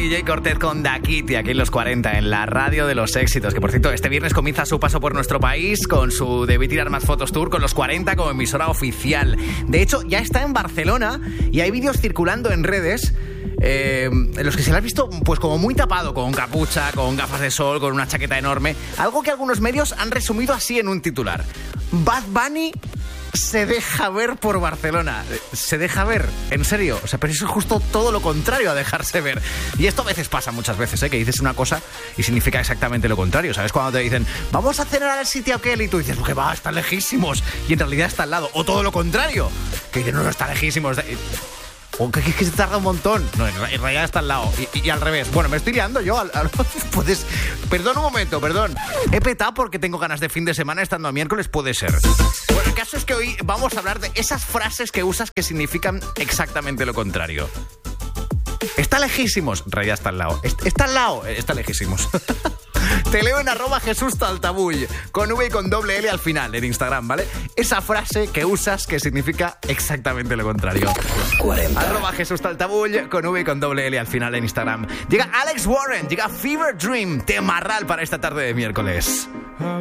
y Jay Cortez con Da Kitty aquí en los 40, en la radio de los éxitos. Que por cierto, este viernes comienza su paso por nuestro país con su Debí Tirar Más Fotos Tour con los 40 como emisora oficial. De hecho, ya está en Barcelona y hay vídeos circulando en redes en los que se le ha visto pues como muy tapado, con capucha, con gafas de sol, con una chaqueta enorme. Algo que algunos medios han resumido así en un titular: Bad Bunny se deja ver por Barcelona. ¿Se deja ver? ¿En serio? O sea, pero eso es justo todo lo contrario a dejarse ver. Y esto a veces pasa, muchas veces, que dices una cosa y significa exactamente lo contrario. ¿Sabes? Cuando te dicen, vamos a cenar al sitio aquel, y tú dices, que va, están lejísimos, y en realidad está al lado. O todo lo contrario, que dices, no, está lejísimos. O que se tarda un montón. No, en realidad está al lado. Y al revés. Bueno, me estoy liando yo. Puedes... Perdón un momento, perdón. He petado porque tengo ganas de fin de semana estando a miércoles, puede ser. Bueno, el caso es que hoy vamos a hablar de esas frases que usas que significan exactamente lo contrario. Está lejísimos. En realidad está al lado. Está al lado. Está lejísimos. Te leo en @JesúsTaltabull, con V y con doble L al final, en Instagram, ¿vale? Esa frase que usas que significa exactamente lo contrario. 40. @JesúsTaltabull, con V y con doble L al final, en Instagram. Llega Alex Warren, llega Fever Dream, temarral para esta tarde de miércoles.